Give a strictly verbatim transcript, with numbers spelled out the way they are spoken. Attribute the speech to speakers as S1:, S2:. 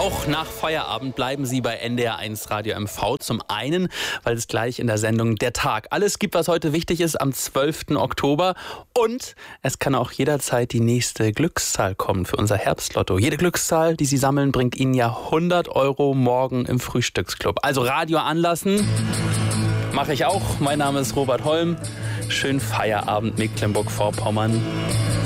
S1: Auch nach Feierabend bleiben Sie bei N D R eins Radio M V. Zum einen, weil es gleich in der Sendung Der Tag alles gibt, was heute wichtig ist, am zwölften Oktober. Und es kann auch jederzeit die nächste Glückszahl kommen für unser Herbstlotto. Jede Glückszahl, die Sie sammeln, bringt Ihnen ja hundert Euro morgen im Frühstücksclub. Also Radio anlassen, mache ich auch. Mein Name ist Robert Holm. Schönen Feierabend, Mecklenburg-Vorpommern.